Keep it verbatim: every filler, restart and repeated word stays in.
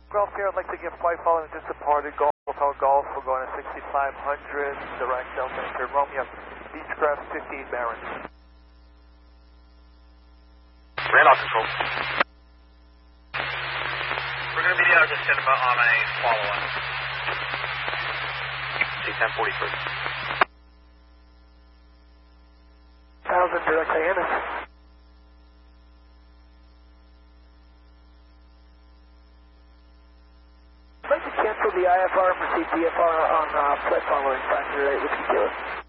Golf here, I'd like to give flight following just departed Golf Hotel Golf. We're going to sixty-five hundred, direct Delta Anchor Romeo, Beechcraft fifteen Barron. Radar control. We're going to be out of cinema on a follow-up. C ten forty-three. Thousand, direct Hyannis. I'd like to cancel the I F R and proceed D F R on uh, flight following five zero eight Whiskey Kilo.